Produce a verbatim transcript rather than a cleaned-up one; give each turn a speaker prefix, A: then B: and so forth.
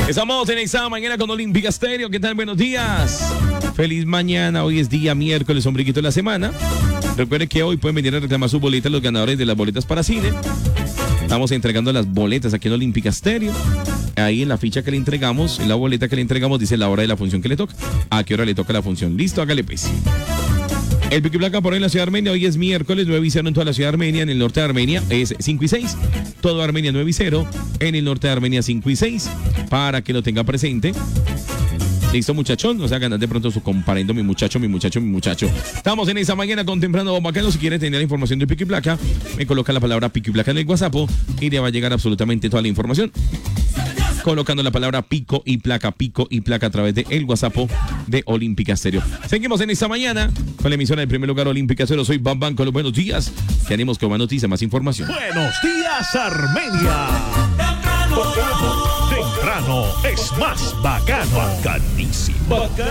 A: Estamos en esta mañana con Olímpica Estéreo. ¿Qué tal? Buenos días. Feliz mañana. Hoy es día miércoles, ombliguito de la semana. Recuerden que hoy pueden venir a reclamar sus boletas los ganadores de las boletas para cine. Estamos entregando las boletas aquí en Olímpica Estéreo. Ahí en la ficha que le entregamos, en la boleta que le entregamos, dice la hora de la función que le toca. ¿A qué hora le toca la función? Listo, hágale pues. El pico y placa por ahí en la ciudad de Armenia. Hoy es miércoles, nueve y cero en toda la ciudad de Armenia. En el norte de Armenia es cinco y seis. Todo Armenia nueve y cero. En el norte de Armenia cinco y seis. Para que lo tenga presente. Listo, muchachón. O sea, ganar de pronto su comparendo, mi muchacho, mi muchacho, mi muchacho. Estamos en esa mañana contemplando Bacano. Si quiere tener la información de pico y placa, me coloca la palabra pico y placa en el WhatsApp y le va a llegar absolutamente toda la información. Colocando la palabra pico y placa, pico y placa a través de el WhatsApp de Olímpica Estéreo. Seguimos en esta mañana con la emisora del primer lugar Olímpica Estéreo. Soy Bam Bam con los buenos días. Que haremos con más noticias, más información.
B: Buenos días, Armenia. Temprano es más bacano. Bacanísimo. Bacano.